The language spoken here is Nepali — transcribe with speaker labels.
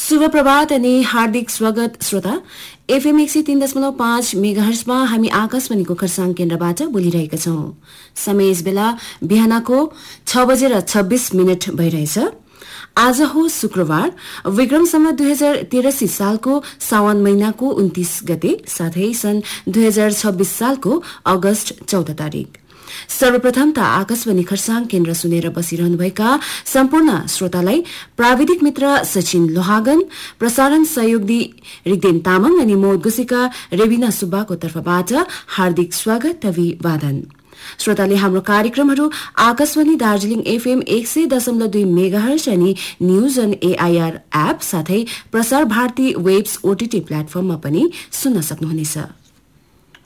Speaker 1: शुभ प्रभात अनि हार्दिक स्वागत श्रोता। एफएम 103.5 मेगाहर्जमा हामी आकाशवाणीको खरसाङ केन्द्रबाट बोलिरहेका छौं। समय यस बेला बिहानको 6:26 भइरहेछ। आज हो शुक्रबार, विक्रम सम्वत 2083 सालको साउन महिनाको 29 गते, साथै सन् 2026 सालको अगस्त 14 तारिक। सर्वप्रथम त आकाशवाणी खरसाङ केन्द्र सुनेर बसिरहनुभएका सम्पूर्ण श्रोतालाई प्राविधिक मित्र सचिन लोहागन, प्रसारण सहयोगी रिग्देन तामाङ अनि मोदगुसीका रेबिना सुब्बाको तर्फबाट हार्दिक स्वागत अभिवादन। श्रोताले हाम्रो कार्यक्रमहरू आकाशवाणी दार्जीलिङ एफएम 100.2 मेगाहर्ज अनि न्यूज अन एआईआर एप साथै प्रसार भारती वेब्स ओटीटी प्लेटफर्ममा पनि सुन्न सक्नुहुनेछ।